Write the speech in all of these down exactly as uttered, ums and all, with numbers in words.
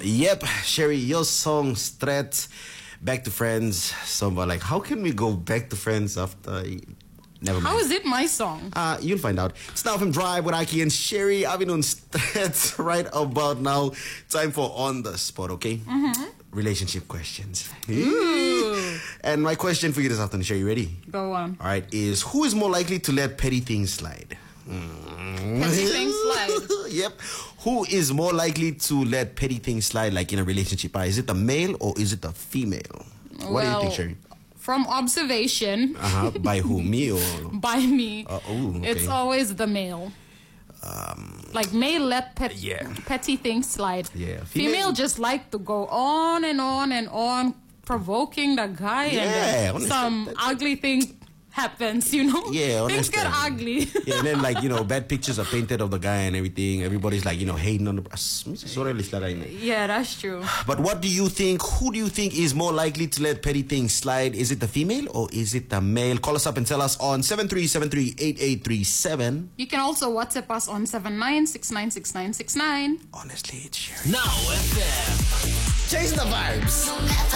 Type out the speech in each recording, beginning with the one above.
Yep, Sherry, your song Strat, Back to Friends. So, but like, how can we go back to friends after? Never mind. How is it my song? Uh, you'll find out. It's Now From Drive with Aki and Sherry. I've been on Strat right about now. Time for On the Spot, okay? Mm-hmm. Relationship questions. Ooh. And my question for you this afternoon, Sherry, you ready? Go on. All right, is who is more likely to let petty things slide? Petty things slide? Yep. Who is more likely to let petty things slide, like in a relationship? Is it a male or is it a female? What well, do you think, Sherry? From observation. Uh-huh. By who? Me or? By me. Uh, ooh, okay. It's always the male. Um, like male let pet, yeah. petty things slide. Yeah. Female, Female just like to go on and on and on, provoking the guy, yeah, and then some that, ugly thing happens, you know? Yeah, things get ugly. Yeah, and then like, you know, bad pictures are painted of the guy and everything. Everybody's like, you know, hating on the... Yeah, that's true. But what do you think? Who do you think is more likely to let petty things slide? Is it the female or is it the male? Call us up and tell us on seven three seven three, eight eight three seven. You can also WhatsApp us on seven nine six nine six nine six nine. Honestly, it's Sherry. Now F M. Chase the vibes.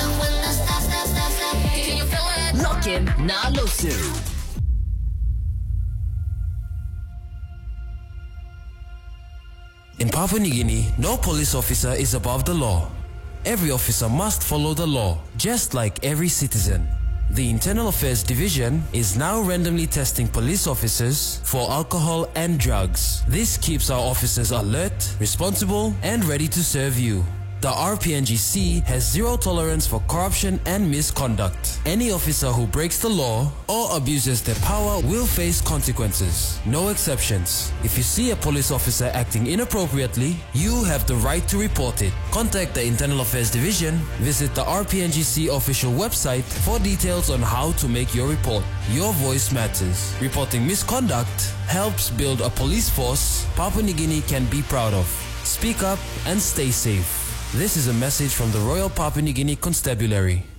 Lock in, now listen. In Papua New Guinea, no police officer is above the law. Every officer must follow the law, just like every citizen. The Internal Affairs Division is now randomly testing police officers for alcohol and drugs. This keeps our officers alert, responsible, and ready to serve you. The R P N G C has zero tolerance for corruption and misconduct. Any officer who breaks the law or abuses their power will face consequences. No exceptions. If you see a police officer acting inappropriately, you have the right to report it. Contact the Internal Affairs Division, visit the R P N G C official website for details on how to make your report. Your voice matters. Reporting misconduct helps build a police force Papua New Guinea can be proud of. Speak up and stay safe. This is a message from the Royal Papua New Guinea Constabulary.